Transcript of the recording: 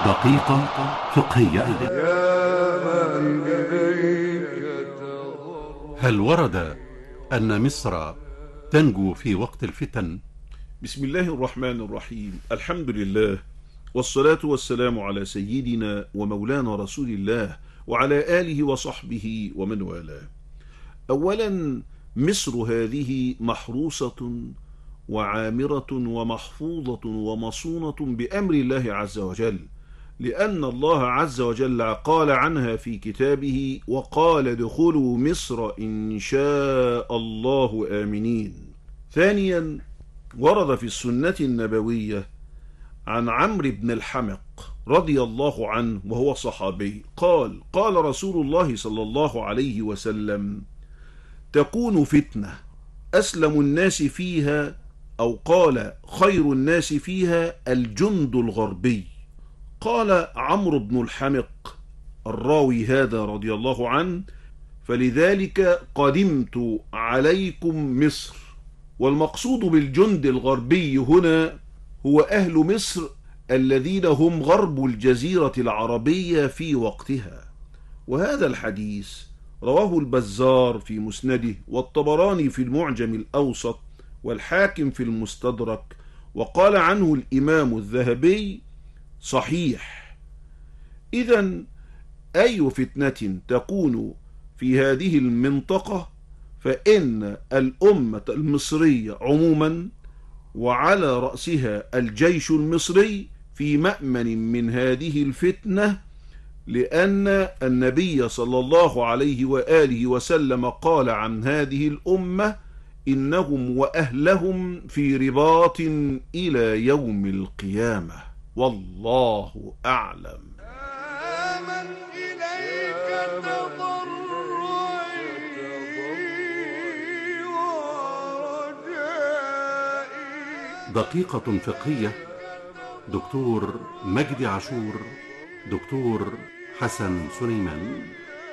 دقيقة فقهية. هل ورد أن مصر تنجو في وقت الفتن؟ بسم الله الرحمن الرحيم. الحمد لله والصلاة والسلام على سيدنا ومولانا رسول الله وعلى آله وصحبه ومن والاه. أولا، مصر هذه محروسة وعامرة ومحفوظة ومصونة بأمر الله عز وجل، لأن الله عز وجل قال عنها في كتابه: وقال ادخلوا مصر إن شاء الله آمنين. ثانيا، ورد في السنة النبوية عن عمرو بن الحمق رضي الله عنه وهو صحابي قال: قال رسول الله صلى الله عليه وسلم: تكون فتنة أسلم الناس فيها، أو قال خير الناس فيها الجند الغربي. قال عمرو بن الحمق الراوي هذا رضي الله عنه: فلذلك قدمت عليكم مصر. والمقصود بالجند الغربي هنا هو أهل مصر الذين هم غرب الجزيرة العربية في وقتها. وهذا الحديث رواه البزار في مسنده، والطبراني في المعجم الأوسط، والحاكم في المستدرك، وقال عنه الإمام الذهبي: صحيح. إذن أي فتنة تكون في هذه المنطقة فإن الأمة المصرية عموما وعلى رأسها الجيش المصري في مأمن من هذه الفتنة، لأن النبي صلى الله عليه وآله وسلم قال عن هذه الأمة: إنهم وأهلهم في رباط إلى يوم القيامة. والله أعلم. آمن إليك تضرعي ورجائي. دقيقة فقهية. دكتور مجدي عاشور، دكتور حسن سليمان.